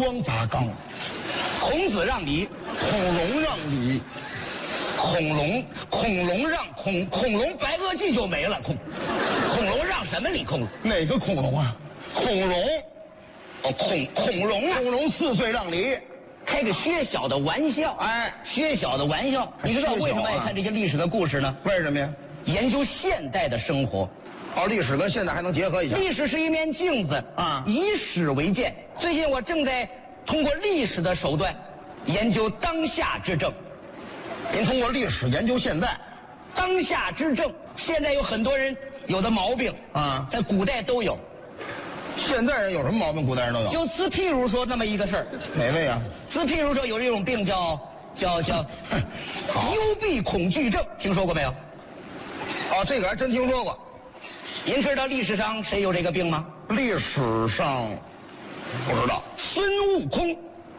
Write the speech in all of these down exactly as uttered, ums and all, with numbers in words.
光砸缸。 孔子让梨， 恐龙让梨。 恐龙恐龙让恐恐龙白垩纪就没了，恐恐龙让什么梨？恐哪个恐龙啊？恐龙。 哦，恐恐龙啊！ 恐龙四岁让梨。 开个薛小的玩笑， 哎， 薛小的玩笑，你知道为什么爱看这些历史的故事呢？ 为什么呀？ 研究现代的生活。 哦，历史跟现代还能结合一下。 历史是一面镜子啊， 以史为鉴。最近我正在通过历史的手段研究当下之政。 您通过历史研究现代， 当下之政，现在有很多人有的毛病啊， 在古代都有。 现代人有什么毛病？古代人都有。 就此譬如说那么一个事儿。 哪位啊？ 此譬如说有这种病叫叫叫幽闭恐惧症，听说过没有？ 哦，这个还真听说过。 您知道历史上谁有这个病吗？ 历史上不知道。 孙悟空。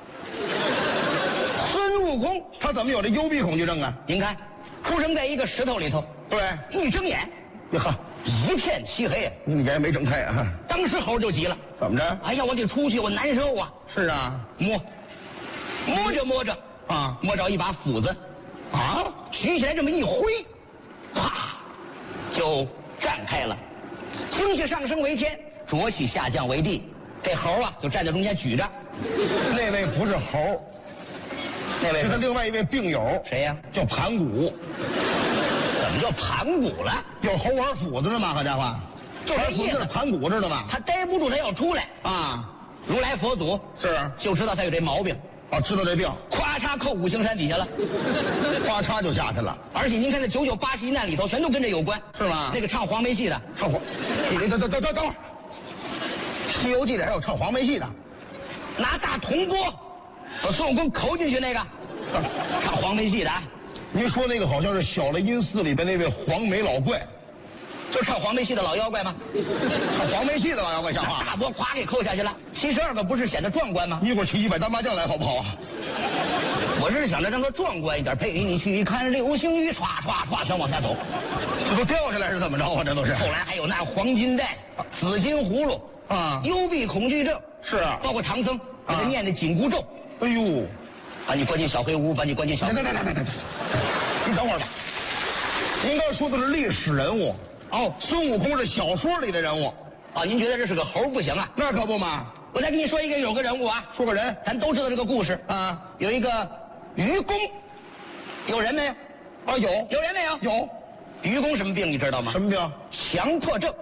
孙悟空他怎么有这幽闭恐惧症啊？ 您看，出生在一个石头里头。 对。 一睁眼， 呀呵， 一片漆黑。 你眼也没睁开啊。 当时猴就急了。 怎么着？ 哎呀，我得出去，我难受啊。 是啊。 摸，摸着摸着啊， 摸着一把斧子， 啊， 举起来这么一挥，啪，就绽开了。精气上升为天，浊气下降为地。这猴啊，就站在中间举着。 那位不是猴， 那位是他另外一位病友。 谁呀？ 叫盘古。 怎么叫盘古了？ 有猴玩斧子的吗？好家伙， 就这意思。 盘古知道吗？ 他待不住，他要出来啊！ 如来佛祖是就知道他有这毛病。 哦，知道这病， 咵嚓扣五行山底下了， 咵嚓就下去了。 而且您看那九九八十一难里头，全都跟这有关， 是吗？ 那个唱黄梅戏的， 唱黄，你等等等等等会儿，《西游记》里还有唱黄梅戏的， 拿大铜钵把孙悟空扣进去那个，唱黄梅戏的。 您说那个好像是小雷音寺里边那位黄眉老怪， 就唱黄梅戏的老妖怪吗？ 唱黄梅戏的老妖怪像话？ 大钵咵给扣下去了，七十二个不是显得壮观吗？ 一会儿去一百单麻将来好不好啊？ 我是想着让它壮观一点，陪你去看流星雨，唰唰唰全往下走， 这都掉下来是怎么着啊？这都是。 后来还有那黄金带、紫金葫芦啊， 幽闭恐惧症是啊， 包括唐僧给他念的紧箍咒。 哎呦， 把你关进小黑屋，把你关进小。 等等等等等等，你等会儿吧。您刚才说的是历史人物哦，孙悟空是小说里的人物啊，您觉得这是个猴不行啊？ 那可不嘛。 我再跟你说一个，有个人物啊， 说个人， 咱都知道这个故事啊。 有一个愚公，有人没有？ 啊，有。 有人没有？ 有。 愚公什么病你知道吗？ 什么病？ 强迫症。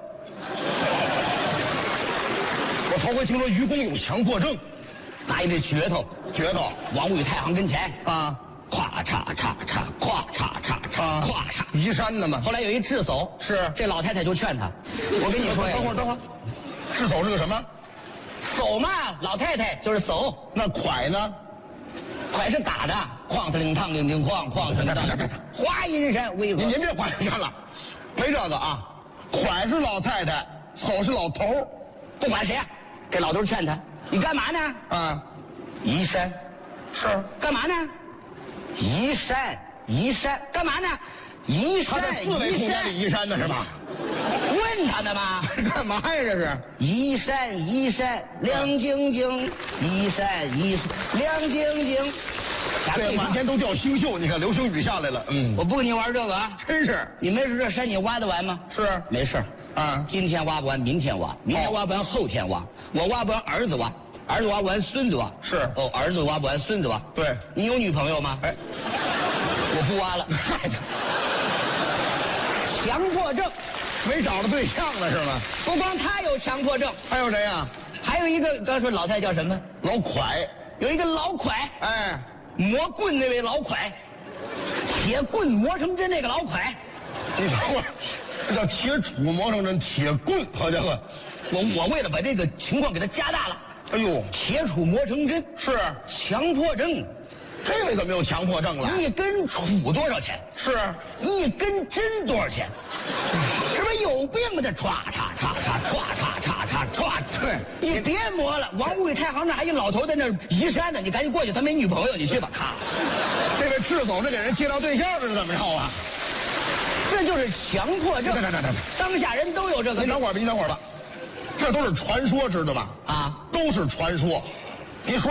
我头回听说愚公有强迫症。 拿一这镢头， 镢头， 王玉太行跟前啊， 咵嚓嚓嚓，咵嚓嚓嚓，咵嚓， 移山的嘛。 后来有一智叟， 是这老太太就劝他，我跟你说呀， 等会儿等会儿，智叟是个什么？ 叟嘛，老太太就是叟。 那蒯呢？ 蒯是打的，哐呲铃嘡铃铃哐，哐呲铃当，华阴山巍峨。 您别华阴山了，没这个啊。蒯是老太太，叟是老头儿， 不管谁啊，这老头劝他。你干嘛呢？ 啊， 移山， 是干嘛呢？移山，移山，干嘛呢？移山， 他在四维空间里移山呢是吧？ 问他呢吗？ 干嘛呀这是？ 移山，移山，亮晶晶，移山，移山，亮晶晶。 对，满天都掉星宿，你看流星雨下来了。嗯， 我不跟你玩这个啊， 真是。 你没事这山你挖得完吗？ 是， 没事啊， 今天挖不完，明天挖，明天挖不完，后天挖。我挖不完，儿子挖。儿子挖不完，孙子挖。 是哦，儿子挖不完，孙子挖。 对， 你有女朋友吗？ 哎， 我不挖了。强迫症， 没找着对象了是吗？ 不光他有强迫症， 还有谁呀？ 还有一个，刚才说老太太叫什么？ 老蒯。 有一个老蒯， 哎， 磨棍那位老蒯，铁棍磨成针那个老蒯。 你等会儿，这叫铁杵磨成针，铁棍，好家伙！ 我我为了把这个情况给它加大了。 哎呦， 铁杵磨成针是强迫症， 这位怎么有强迫症了？ 一根杵多少钱？ 是一根针多少钱？这不是有病吗？这唰嚓嚓嚓唰嚓嚓嚓唰， 对， 你别磨了。王五太行那还有老头在那移山呢，你赶紧过去，他没女朋友，你去吧。咔， 这位智叟是给人介绍对象的是怎么着啊？ 这就是强迫症。 等等等等， 当下人都有这个。 您等会儿吧，您等会儿吧，这都是传说，知道吗？ 啊， 都是传说。您说。